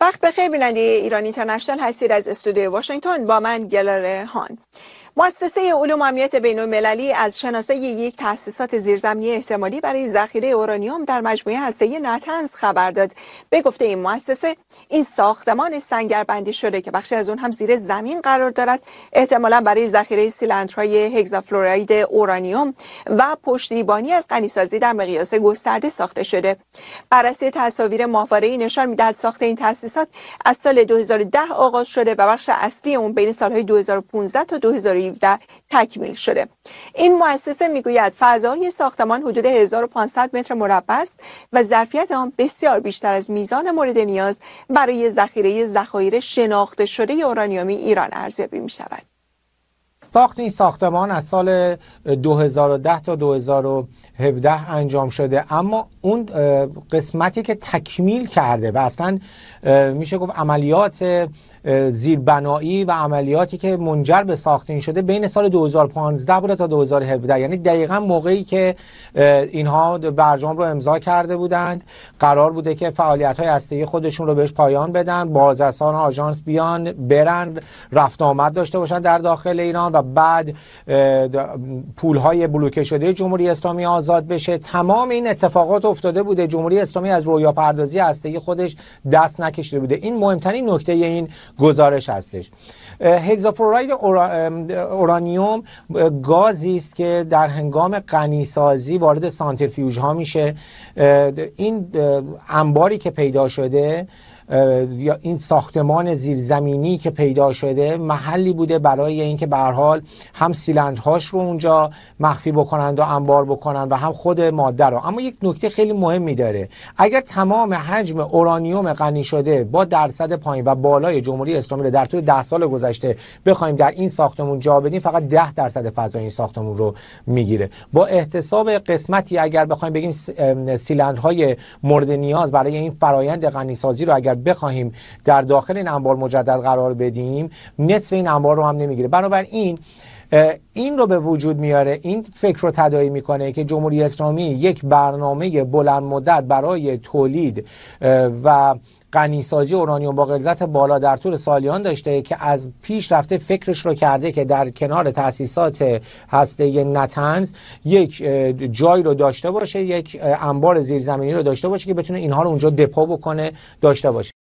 وقت بخیر بیننده ایران اینترنشنال هستید. از استودیوی واشنگتن با من گلاره هان. مؤسسه علوم و امنیت بین‌المللی از شناسایی یک تأسیسات زیرزمینی احتمالی برای ذخیره اورانیوم در مجموعه هسته‌ای نتنز خبر داد. به گفته این مؤسسه، این ساختمان سنگربندی شده که بخشی از اون هم زیر زمین قرار دارد، احتمالاً برای ذخیره سیلندرهای هگزافلوراید اورانیوم و پشتیبانی از غنیسازی در مقیاس گسترده ساخته شده. بررسی تصاویر ماهواره‌ای نشان می‌دهد ساخت این تأسیسات از سال 2010 آغاز شده و بخش اصلی اون بین سال‌های 2015 تا 2017 تکمیل شده. این مؤسسه میگوید فضای ساختمان حدود 1500 متر مربع است و ظرفیت آن بسیار بیشتر از میزان مورد نیاز برای ذخیره ذخایر شناخته شده اورانیومی ایران ارزیابی می شود. ساخت این ساختمان از سال 2010 تا 2017 انجام شده، اما اون قسمتی که تکمیل کرده و اصلا میشه گفت عملیات زیربنایی و عملیاتی که منجر به ساخت این شده بین سال 2015 بوده تا 2017، یعنی دقیقا موقعی که اینها برجام رو امضا کرده بودند. قرار بوده که فعالیت‌های هسته‌ای خودشون رو بهش پایان بدن، بازرسان آژانس بیان برن رفت آمد داشته باشن در داخل ایران و بعد پول‌های بلوکه شده جمهوری اسلامی آزاد بشه. تمام این اتفاقات افتاده بوده، جمهوری اسلامی از رویا پردازی هسته‌ای خودش دست نکشیده بوده. این مهمترین نکته این گزارش هستش. هگزافلوراید اورانیوم گازی است که در هنگام غنیسازی وارد سانتریفیوژ ها میشه. این انباری که پیدا شده یا این ساختمان زیرزمینی که پیدا شده محلی بوده برای اینکه به هر حال هم سیلندرهاش رو اونجا مخفی بکنند و انبار بکنند و هم خود ماده رو. اما یک نکته خیلی مهمی داره، اگر تمام حجم اورانیوم غنی شده با درصد پایین و بالای جمهوری اسلامی رو در طول 10 سال گذشته بخوایم در این ساختمون جا بدیم، فقط 10% فضای این ساختمون رو میگیره. با احتساب قسمتی اگر بخوایم بگیم سیلندرهای مورد نیاز برای این فرایند غنیسازی رو اگر بخواهیم در داخل این انبار مجدد قرار بدیم، نصف این انبار رو هم نمیگیره. بنابراین این رو به وجود میاره، این فکر رو تداعی میکنه که جمهوری اسلامی یک برنامه بلند مدت برای تولید و غنیسازی اورانیوم با غلظت بالا در طول سالیان داشته که از پیش رفته فکرش رو کرده که در کنار تأسیسات هسته‌ای نتنز یک جای رو داشته باشه، یک انبار زیرزمینی رو داشته باشه که بتونه اینها رو اونجا دپو بکنه داشته باشه.